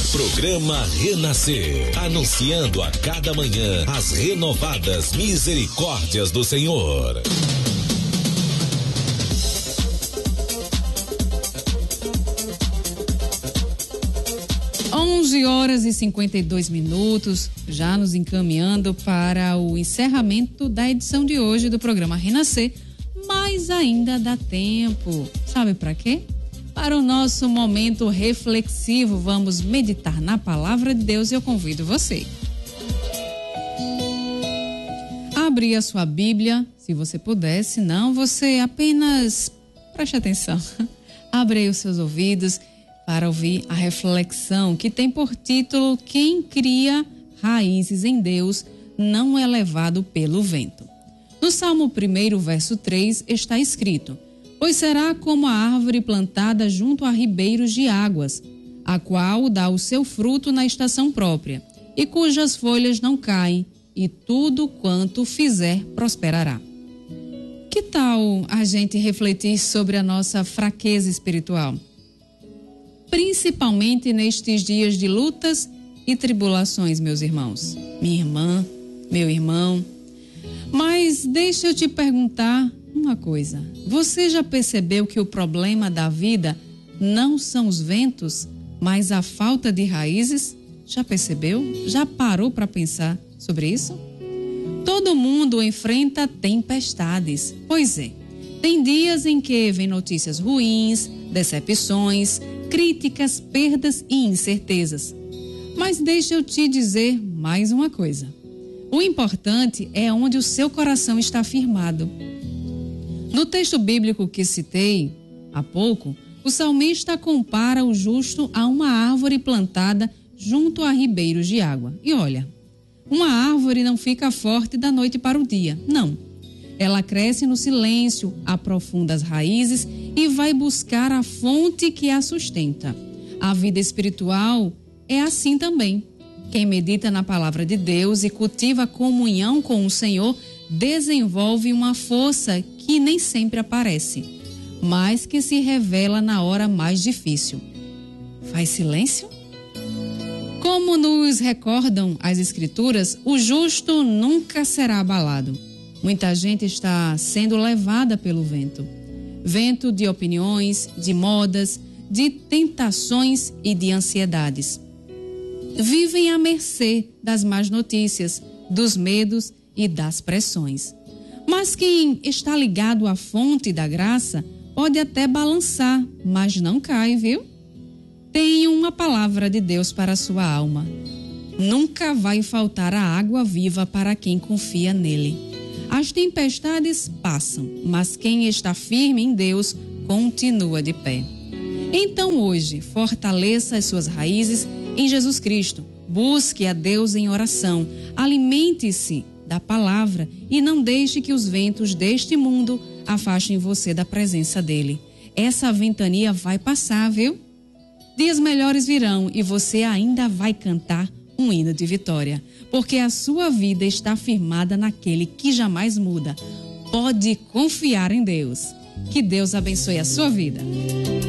Programa Renascer, anunciando a cada manhã as renovadas misericórdias do Senhor. 11h52, já nos encaminhando para o encerramento da edição de hoje do programa Renascer, mas ainda dá tempo. Sabe para quê? Para o nosso momento reflexivo, vamos meditar na palavra de Deus e eu convido você. Abrir a sua Bíblia, se você puder, se não, você apenas preste atenção. Abre aí os seus ouvidos para ouvir a reflexão que tem por título: Quem cria raízes em Deus não é levado pelo vento. No Salmo 1, verso 3, está escrito: Pois será como a árvore plantada junto a ribeiros de águas, a qual dá o seu fruto na estação própria, e cujas folhas não caem, e tudo quanto fizer prosperará. Que tal a gente refletir sobre a nossa fraqueza espiritual? Principalmente nestes dias de lutas e tribulações, meus irmãos. Minha irmã, meu irmão. Mas deixa eu te perguntar uma coisa. Você já percebeu que o problema da vida não são os ventos, mas a falta de raízes? Já percebeu? Já parou para pensar sobre isso? Todo mundo enfrenta tempestades. Pois é, tem dias em que vem notícias ruins, decepções, críticas, perdas e incertezas. Mas deixa eu te dizer mais uma coisa. O importante é onde o seu coração está firmado. No texto bíblico que citei há pouco, o salmista compara o justo a uma árvore plantada junto a ribeiros de água. E olha, uma árvore não fica forte da noite para o dia, não. Ela cresce no silêncio, aprofunda as raízes e vai buscar a fonte que a sustenta. A vida espiritual é assim também. Quem medita na palavra de Deus e cultiva a comunhão com o Senhor desenvolve uma força que nem sempre aparece, mas que se revela na hora mais difícil. Faz silêncio? Como nos recordam as Escrituras, o justo nunca será abalado. Muita gente está sendo levada pelo vento. Vento de opiniões, de modas, de tentações e de ansiedades. Vivem à mercê das más notícias, dos medos e das pressões. Mas quem está ligado à fonte da graça pode até balançar, mas não cai, viu? Tem uma palavra de Deus para a sua alma. Nunca vai faltar a água viva para quem confia nele. As tempestades passam, mas quem está firme em Deus continua de pé. Então hoje, fortaleça as suas raízes em Jesus Cristo. Busque a Deus em oração. Alimente-se da palavra e não deixe que os ventos deste mundo afastem você da presença dele. Essa ventania vai passar, viu? Dias melhores virão e você ainda vai cantar um hino de vitória, porque a sua vida está firmada naquele que jamais muda. Pode confiar em Deus. Que Deus abençoe a sua vida.